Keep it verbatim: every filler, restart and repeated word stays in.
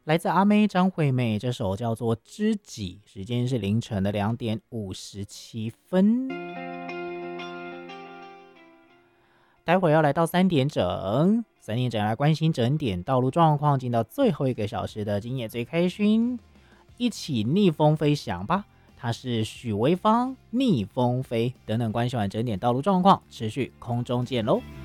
来自阿妹张惠妹，这首叫做知己，时间是凌晨的两点五十七分。待会儿要来到三点整，三点整来关心整点道路状况，进到最后一个小时的今夜最开心，一起逆风飞翔吧！它是许维芳逆风飞，等等关系完整点道路状况，持续空中见喽。